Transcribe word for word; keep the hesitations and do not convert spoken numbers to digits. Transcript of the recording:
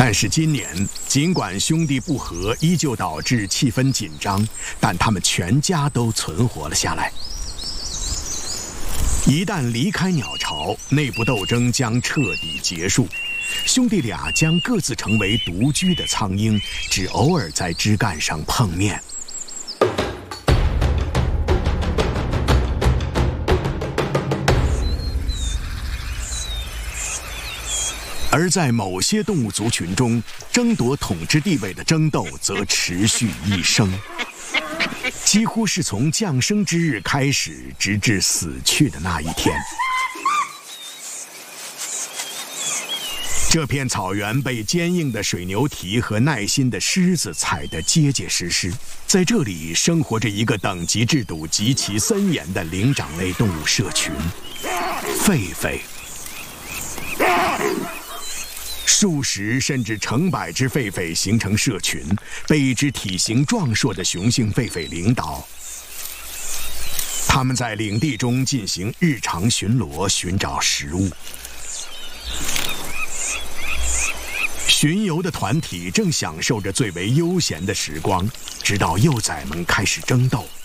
但是今年，尽管兄弟不和依旧导致气氛紧张，但他们全家都存活了下来。一旦离开鸟巢，内部斗争将彻底结束，兄弟俩将各自成为独居的苍鹰，只偶尔在枝干上碰面。而在某些动物族群中，争夺统治地位的争斗则持续一生，几乎是从降生之日开始，直至死去的那一天。这片草原被坚硬的水牛蹄和耐心的狮子踩得结结实实，在这里生活着一个等级制度极其森严的灵长类动物社群——狒狒。数十甚至成百只狒狒形成社群，被一只体型壮硕的雄性狒狒领导。他们在领地中进行日常巡逻，寻找食物。巡游的团体正享受着最为悠闲的时光，直到幼崽们开始争斗。